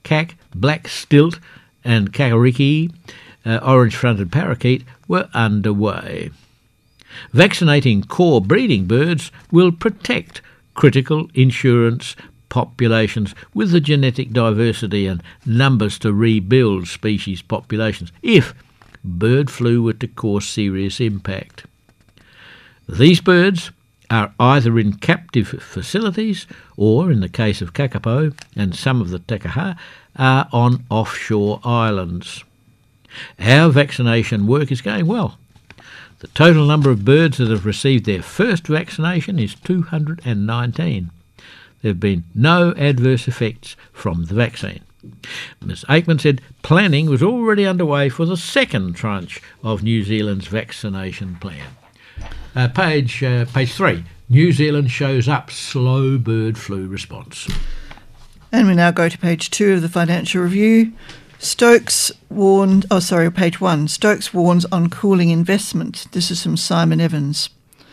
macaque, black stilt and kakariki, orange-fronted parakeet were underway. Vaccinating core breeding birds will protect critical insurance populations with the genetic diversity and numbers to rebuild species populations if bird flu were to cause serious impact. These birds are either in captive facilities or, in the case of kakapo and some of the takaha, are on offshore islands. Our vaccination work is going well. The total number of birds that have received their first vaccination is 219. There have been no adverse effects from the vaccine. Ms Aikman said planning was already underway for the second tranche of New Zealand's vaccination plan. Page 3. New Zealand shows up slow bird flu response. And we now go to page 2 of the Financial Review. Page 1. Stokes warns on cooling investment. This is from Simon Evans.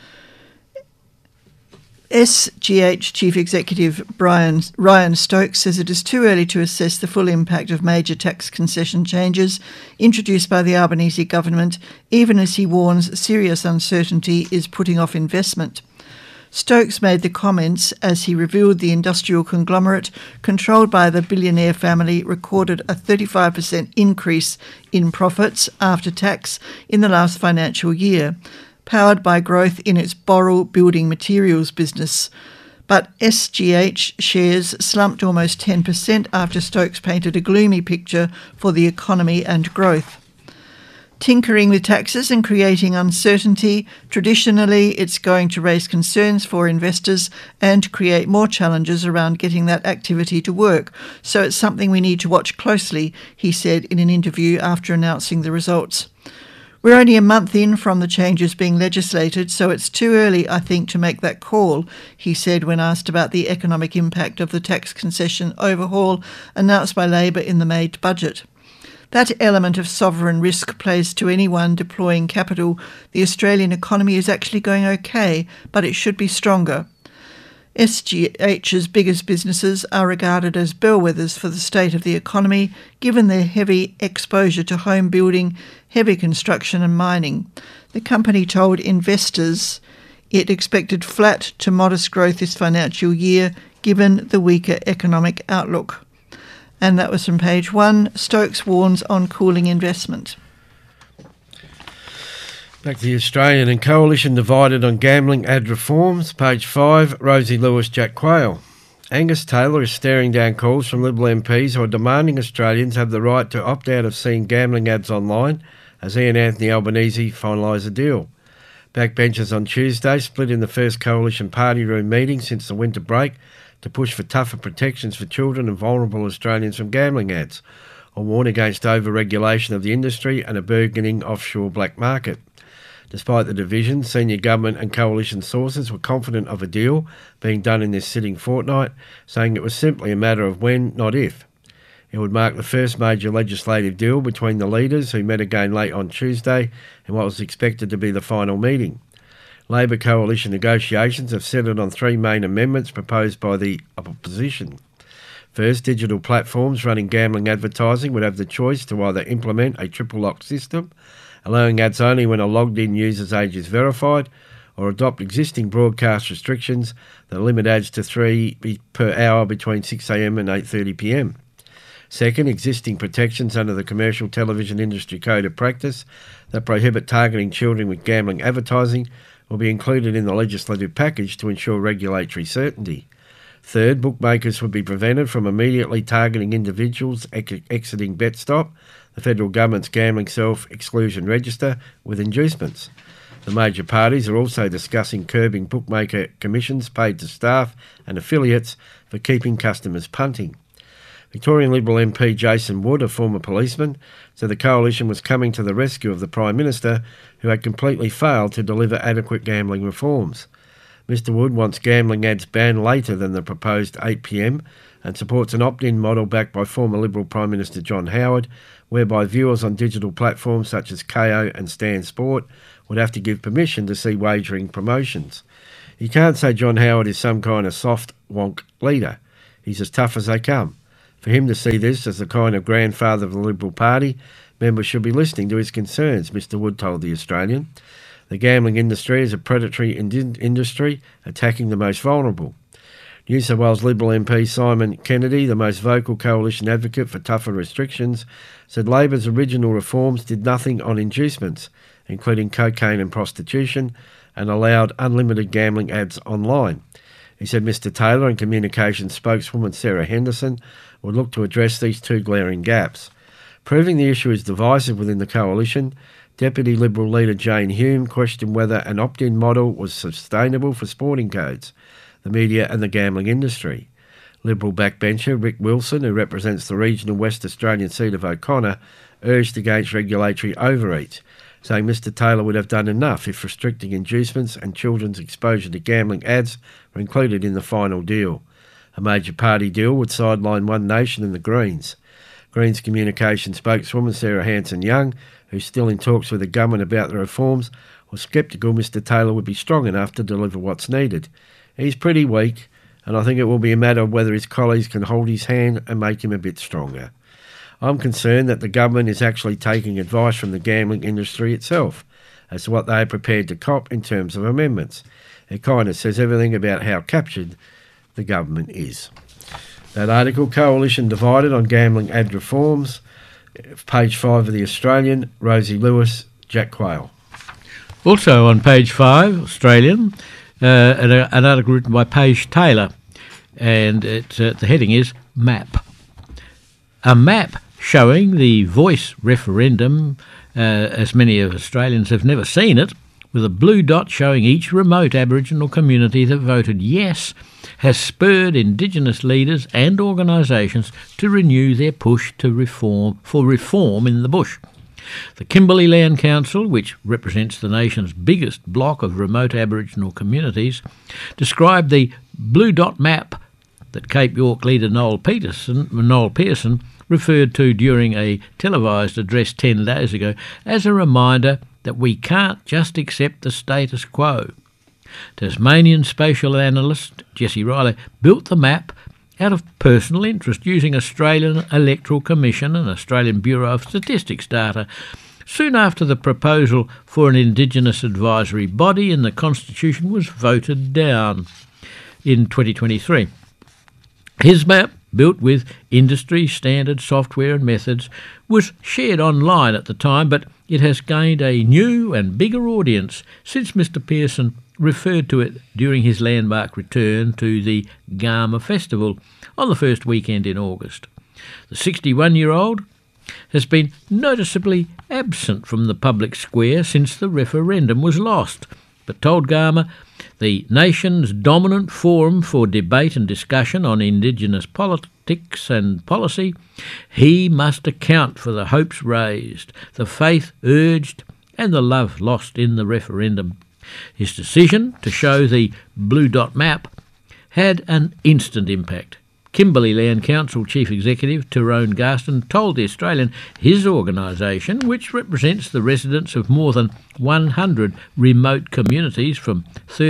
SGH Chief Executive Ryan Stokes says it is too early to assess the full impact of major tax concession changes introduced by the Albanese government, even as he warns serious uncertainty is putting off investment. Stokes made the comments as he revealed the industrial conglomerate controlled by the billionaire family recorded a 35% increase in profits after tax in the last financial year, powered by growth in its Boral building materials business. But SGH shares slumped almost 10% after Stokes painted a gloomy picture for the economy and growth. Tinkering with taxes and creating uncertainty, traditionally it's going to raise concerns for investors and create more challenges around getting that activity to work. So it's something we need to watch closely, he said in an interview after announcing the results. We're only a month in from the changes being legislated, so it's too early, I think, to make that call, he said when asked about the economic impact of the tax concession overhaul announced by Labor in the May budget. That element of sovereign risk plays to anyone deploying capital. The Australian economy is actually going okay, but it should be stronger. SGH's biggest businesses are regarded as bellwethers for the state of the economy, given their heavy exposure to home building, heavy construction and mining. The company told investors it expected flat to modest growth this financial year, given the weaker economic outlook. And that was from page 1. Stokes warns on cooling investment. Back to the Australian and Coalition divided on gambling ad reforms. Page 5, Rosie Lewis, Jack Quayle. Angus Taylor is staring down calls from Liberal MPs who are demanding Australians have the right to opt out of seeing gambling ads online as he and Anthony Albanese finalise a deal. Backbenchers on Tuesday split in the first Coalition party room meeting since the winter break to push for tougher protections for children and vulnerable Australians from gambling ads, or warn against over-regulation of the industry and a burgeoning offshore black market. Despite the division, senior government and coalition sources were confident of a deal being done in this sitting fortnight, saying it was simply a matter of when, not if. It would mark the first major legislative deal between the leaders, who met again late on Tuesday in what was expected to be the final meeting. Labor coalition negotiations have settled on 3 main amendments proposed by the opposition. First, digital platforms running gambling advertising would have the choice to either implement a triple lock system, allowing ads only when a logged-in user's age is verified, or adopt existing broadcast restrictions that limit ads to 3 per hour between 6 a.m. and 8:30 p.m. Second, existing protections under the Commercial Television Industry Code of Practice that prohibit targeting children with gambling advertising will be included in the legislative package to ensure regulatory certainty. Third, bookmakers would be prevented from immediately targeting individuals exiting BetStop, the federal government's gambling self-exclusion register, with inducements. The major parties are also discussing curbing bookmaker commissions paid to staff and affiliates for keeping customers punting. Victorian Liberal MP Jason Wood, a former policeman, said the coalition was coming to the rescue of the Prime Minister, who had completely failed to deliver adequate gambling reforms. Mr Wood wants gambling ads banned later than the proposed 8 p.m, and supports an opt-in model backed by former Liberal Prime Minister John Howard, whereby viewers on digital platforms such as Kayo and Stan Sport would have to give permission to see wagering promotions. You can't say John Howard is some kind of soft wonk leader. He's as tough as they come. For him to see this as the kind of grandfather of the Liberal Party, members should be listening to his concerns, Mr Wood told The Australian. The gambling industry is a predatory industry attacking the most vulnerable. New South Wales Liberal MP Simon Kennedy, the most vocal coalition advocate for tougher restrictions, said Labor's original reforms did nothing on inducements, including cocaine and prostitution, and allowed unlimited gambling ads online. He said Mr Taylor and Communications spokeswoman Sarah Henderson would look to address these two glaring gaps. Proving the issue is divisive within the coalition, Deputy Liberal leader Jane Hume questioned whether an opt-in model was sustainable for sporting codes, the media and the gambling industry. Liberal backbencher Rick Wilson, who represents the regional West Australian seat of O'Connor, urged against regulatory overreach, saying Mr Taylor would have done enough if restricting inducements and children's exposure to gambling ads were included in the final deal. A major party deal would sideline One Nation and the Greens. Greens communication spokeswoman Sarah Hanson-Young, who's still in talks with the government about the reforms, was sceptical Mr Taylor would be strong enough to deliver what's needed. He's pretty weak, and I think it will be a matter of whether his colleagues can hold his hand and make him a bit stronger. I'm concerned that the government is actually taking advice from the gambling industry itself as to what they are prepared to cop in terms of amendments. It kind of says everything about how captured the government is. That article, Coalition Divided on Gambling Ad Reforms, page 5 of The Australian, Rosie Lewis, Jack Quayle. Also on page 5, Australian, an article written by Paige Taylor, and the heading is Map. A map showing the Voice referendum, as many of Australians have never seen it, with a blue dot showing each remote Aboriginal community that voted yes, has spurred Indigenous leaders and organisations to renew their push to reform in the bush. The Kimberley Land Council, which represents the nation's biggest block of remote Aboriginal communities, described the blue dot map that Cape York leader Noel Pearson referred to during a televised address 10 days ago as a reminder that we can't just accept the status quo. Tasmanian spatial analyst Jessie Riley built the map out of personal interest using Australian Electoral Commission and Australian Bureau of Statistics data soon after the proposal for an Indigenous advisory body in the Constitution was voted down in 2023. His map, built with industry standard software and methods, was shared online at the time, but it has gained a new and bigger audience since Mr Pearson referred to it during his landmark return to the Garma Festival on the first weekend in August. The 61-year-old has been noticeably absent from the public square since the referendum was lost, but told Garma, the nation's dominant forum for debate and discussion on Indigenous politics and policy, he must account for the hopes raised, the faith urged and the love lost in the referendum. His decision to show the blue dot map had an instant impact. Kimberley Land Council Chief Executive Tyrone Garston told The Australian his organisation, which represents the residents of more than 100 remote communities from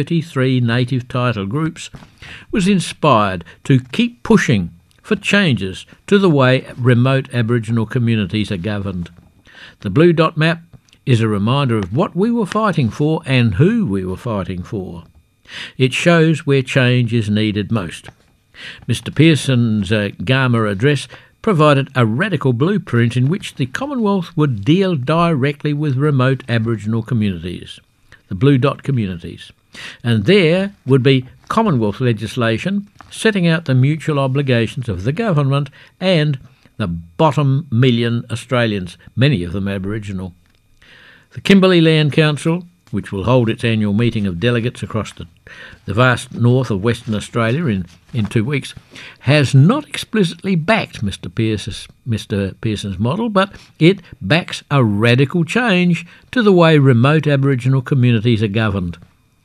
33 native title groups, was inspired to keep pushing for changes to the way remote Aboriginal communities are governed. The blue dot map is a reminder of what we were fighting for and who we were fighting for. It shows where change is needed most. Mr Pearson's Garma address provided a radical blueprint in which the Commonwealth would deal directly with remote Aboriginal communities, the blue dot communities, and there would be Commonwealth legislation setting out the mutual obligations of the government and the bottom million Australians, many of them Aboriginal. The Kimberley Land Council, which will hold its annual meeting of delegates across the vast north of Western Australia in 2 weeks, has not explicitly backed Mr Pearson's model, but it backs a radical change to the way remote Aboriginal communities are governed.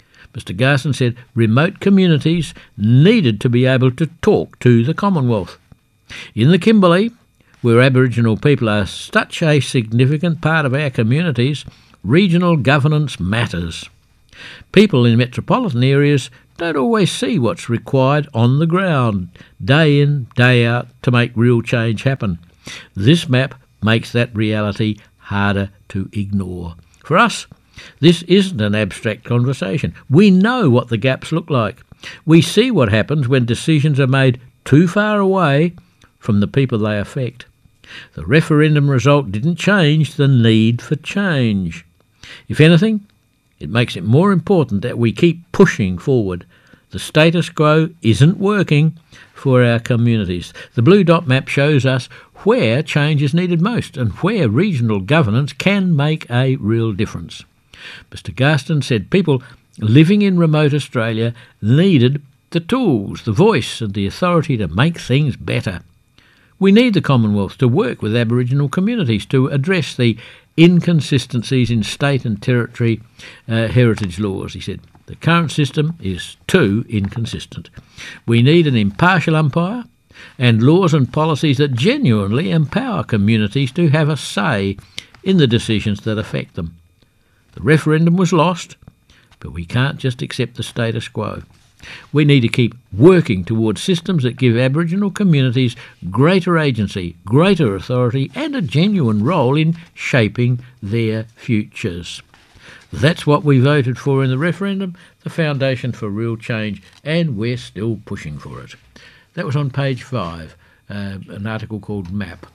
Mr Garston said remote communities needed to be able to talk to the Commonwealth. In the Kimberley, where Aboriginal people are such a significant part of our communities, regional governance matters. People in metropolitan areas don't always see what's required on the ground, day in, day out, to make real change happen. This map makes that reality harder to ignore. For us, this isn't an abstract conversation. We know what the gaps look like. We see what happens when decisions are made too far away from the people they affect. The referendum result didn't change the need for change. If anything, it makes it more important that we keep pushing forward. The status quo isn't working for our communities. The blue dot map shows us where change is needed most and where regional governance can make a real difference. Mr. Garston said people living in remote Australia needed the tools, the voice and the authority to make things better. We need the Commonwealth to work with Aboriginal communities to address the inconsistencies in state and territory heritage laws, he said. The current system is too inconsistent. We need an impartial umpire and laws and policies that genuinely empower communities to have a say in the decisions that affect them. The referendum was lost, but we can't just accept the status quo. We need to keep working towards systems that give Aboriginal communities greater agency, greater authority and a genuine role in shaping their futures. That's what we voted for in the referendum, the foundation for real change, and we're still pushing for it. That was on page 5, an article called MAP.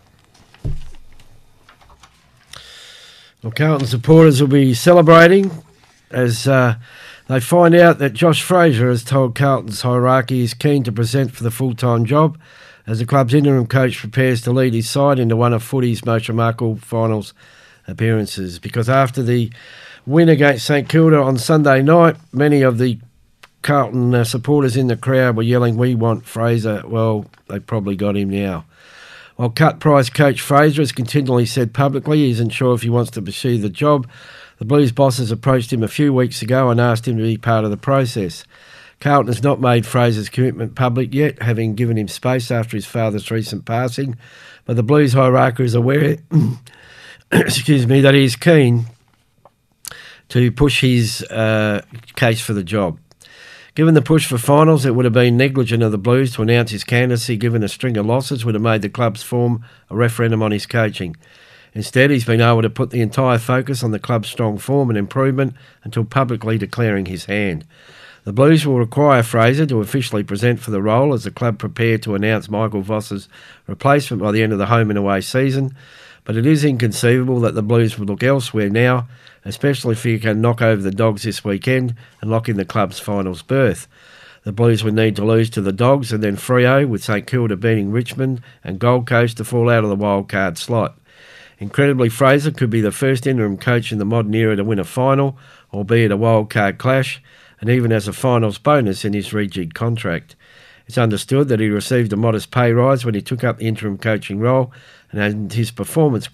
Well, Carlton supporters will be celebrating as they find out that Josh Fraser has told Carlton's hierarchy he's keen to present for the full-time job as the club's interim coach prepares to lead his side into one of footy's most remarkable finals appearances. Because after the win against St Kilda on Sunday night, many of the Carlton supporters in the crowd were yelling, "We want Fraser." Well, they probably got him now. While cut-price coach Fraser has continually said publicly he isn't sure if he wants to pursue the job, the Blues bosses approached him a few weeks ago and asked him to be part of the process. Carlton has not made Fraser's commitment public yet, having given him space after his father's recent passing, but the Blues hierarchy is aware that he is keen to push his case for the job. Given the push for finals, it would have been negligent of the Blues to announce his candidacy, given a string of losses would have made the clubs form a referendum on his coaching. Instead, he's been able to put the entire focus on the club's strong form and improvement until publicly declaring his hand. The Blues will require Fraser to officially present for the role as the club prepare to announce Michael Voss's replacement by the end of the home and away season, but it is inconceivable that the Blues would look elsewhere now, especially if he can knock over the Dogs this weekend and lock in the club's finals berth. The Blues would need to lose to the Dogs and then Freo, with St Kilda beating Richmond and Gold Coast to fall out of the wildcard slot. Incredibly, Fraser could be the first interim coach in the modern era to win a final, albeit a wildcard clash, and even has a finals bonus in his rejig contract. It's understood that he received a modest pay rise when he took up the interim coaching role and has performance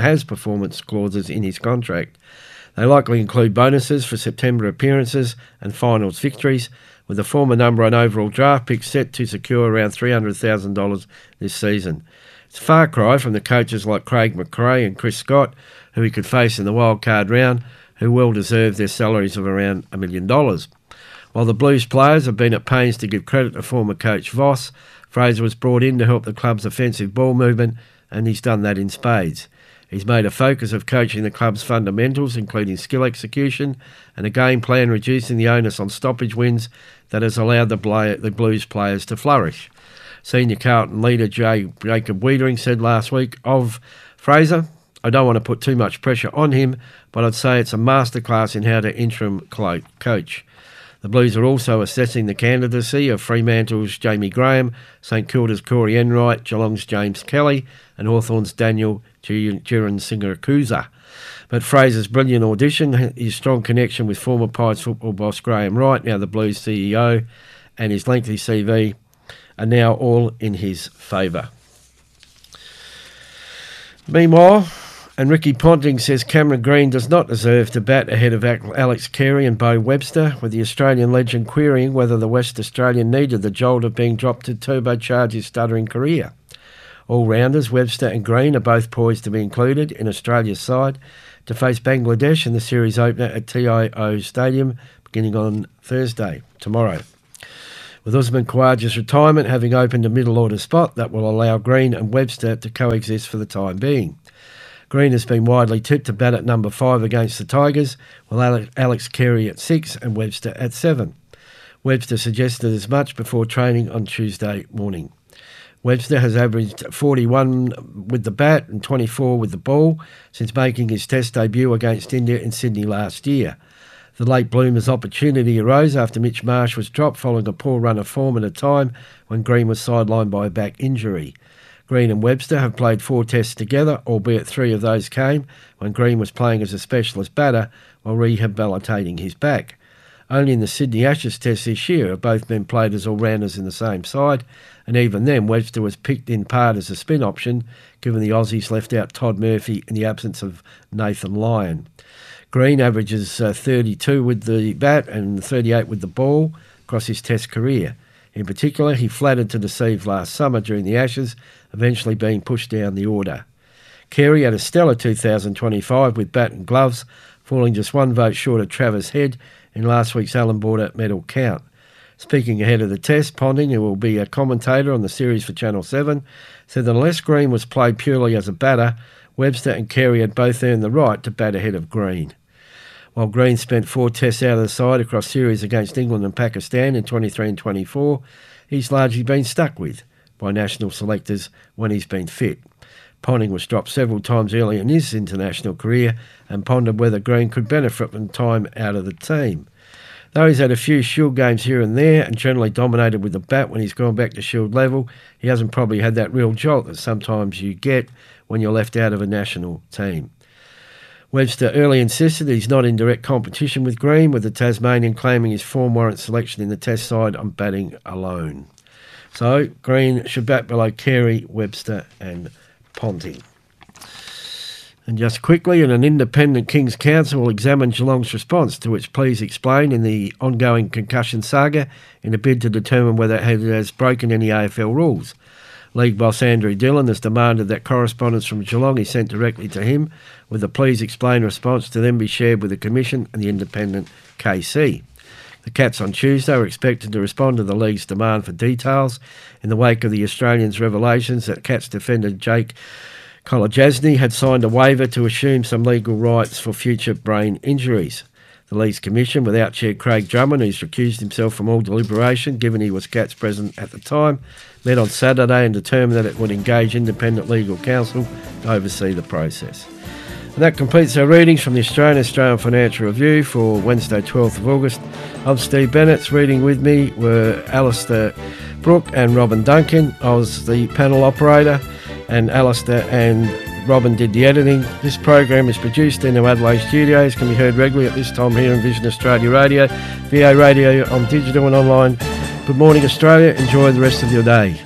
clauses in his contract. They likely include bonuses for September appearances and finals victories, with the former number one overall draft pick set to secure around $300,000 this season. It's a far cry from the coaches like Craig McRae and Chris Scott, who he could face in the wildcard round, who well deserve their salaries of around $1 million. While the Blues players have been at pains to give credit to former coach Voss, Fraser was brought in to help the club's offensive ball movement, and he's done that in spades. He's made a focus of coaching the club's fundamentals, including skill execution and a game plan reducing the onus on stoppage wins that has allowed the Blues players to flourish. Senior Carlton leader Jacob Wiedering said last week of Fraser, "I don't want to put too much pressure on him, but I'd say it's a masterclass in how to interim coach." The Blues are also assessing the candidacy of Fremantle's Jamie Graham, St Kilda's Corey Enright, Geelong's James Kelly and Hawthorn's Daniel Jiran-Singarakuza. But Fraser's brilliant audition, his strong connection with former Pies football boss Graham Wright, now the Blues CEO, and his lengthy CV are now all in his favour. Meanwhile, and Ricky Ponting says Cameron Green does not deserve to bat ahead of Alex Carey and Bo Webster, with the Australian legend querying whether the West Australian needed the jolt of being dropped to turbocharge his stuttering career. All-rounders Webster and Green are both poised to be included in Australia's side to face Bangladesh in the series opener at TIO Stadium beginning on Thursday, tomorrow. With Usman Khawaja's retirement having opened a middle order spot that will allow Green and Webster to coexist for the time being. Green has been widely tipped to bat at number 5 against the Tigers, while Alex Carey at 6 and Webster at 7. Webster suggested as much before training on Tuesday morning. Webster has averaged 41 with the bat and 24 with the ball since making his Test debut against India in Sydney last year. The late bloomer's opportunity arose after Mitch Marsh was dropped following a poor run of form at a time when Green was sidelined by a back injury. Green and Webster have played 4 tests together, albeit 3 of those came when Green was playing as a specialist batter while rehabilitating his back. Only in the Sydney Ashes test this year have both men played as all-rounders in the same side, and even then Webster was picked in part as a spin option, given the Aussies left out Todd Murphy in the absence of Nathan Lyon. Green averages 32 with the bat and 38 with the ball across his test career. In particular, he flattered to deceive last summer during the Ashes, eventually being pushed down the order. Carey had a stellar 2025 with bat and gloves, falling just 1 vote short of Travis Head in last week's Allan Border medal count. Speaking ahead of the test, Ponting, who will be a commentator on the series for Channel 7, said that unless Green was played purely as a batter, Webster and Carey had both earned the right to bat ahead of Green. While Green spent 4 tests out of the side across series against England and Pakistan in 23 and 24, he's largely been stuck with by national selectors when he's been fit. Ponting was dropped several times early in his international career and pondered whether Green could benefit from time out of the team. Though he's had a few Shield games here and there and generally dominated with the bat when he's gone back to Shield level, he hasn't probably had that real jolt that sometimes you get when you're left out of a national team. Webster early insisted he's not in direct competition with Green, with the Tasmanian claiming his form warrants selection in the test side on batting alone. So Green should bat below Carey, Webster and Ponting. And just quickly, an independent King's Counsel will examine Geelong's response to its pleas explained in the ongoing concussion saga in a bid to determine whether it has broken any AFL rules. League boss Andrew Dillon has demanded that correspondence from Geelong is sent directly to him, with the pleas explained response to then be shared with the Commission and the independent KC. The Cats on Tuesday are expected to respond to the League's demand for details in the wake of the Australians' revelations that Cats defender Jake Kolodjasny had signed a waiver to assume some legal rights for future brain injuries. The League's Commission, without Chair Craig Drummond, who's recused himself from all deliberation given he was Cats president at the time, met on Saturday and determined that it would engage independent legal counsel to oversee the process. And that completes our readings from the Australian Financial Review for Wednesday 12th of August. I'm Steve Bennett. Reading with me were Alistair Brooke and Robin Duncan. I was the panel operator and Alistair and Robin did the editing. This program is produced in our Adelaide studios, can be heard regularly at this time here on Vision Australia Radio, VA Radio on digital and online. Good morning Australia, enjoy the rest of your day.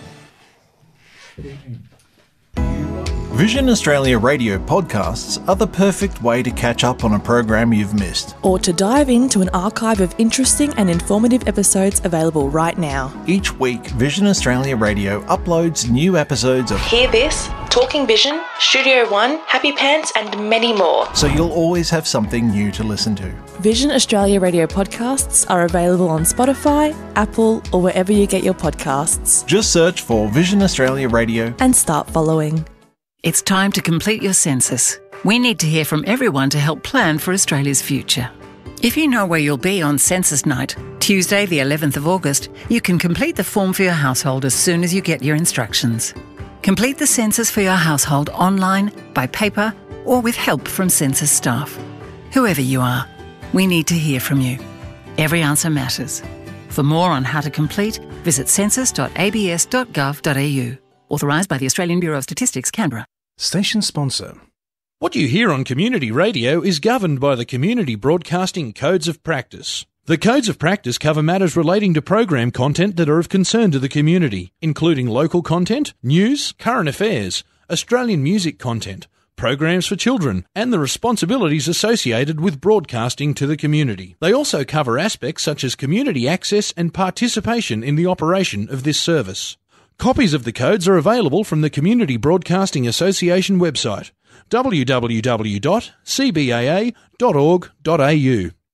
Vision Australia Radio podcasts are the perfect way to catch up on a program you've missed. Or to dive into an archive of interesting and informative episodes available right now. Each week, Vision Australia Radio uploads new episodes of Hear This, Talking Vision, Studio One, Happy Pants and many more. So you'll always have something new to listen to. Vision Australia Radio podcasts are available on Spotify, Apple or wherever you get your podcasts. Just search for Vision Australia Radio and start following. It's time to complete your census. We need to hear from everyone to help plan for Australia's future. If you know where you'll be on census night, Tuesday the 11th of August, you can complete the form for your household as soon as you get your instructions. Complete the census for your household online, by paper, or with help from census staff. Whoever you are, we need to hear from you. Every answer matters. For more on how to complete, visit census.abs.gov.au. Authorised by the Australian Bureau of Statistics, Canberra. Station sponsor. What you hear on community radio is governed by the Community Broadcasting Codes of Practice. The Codes of Practice cover matters relating to program content that are of concern to the community, including local content, news, current affairs, Australian music content, programs for children, and the responsibilities associated with broadcasting to the community. They also cover aspects such as community access and participation in the operation of this service. Copies of the codes are available from the Community Broadcasting Association website, www.cbaa.org.au.